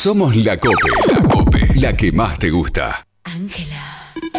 Somos la Cope, la que más te gusta. Ángela.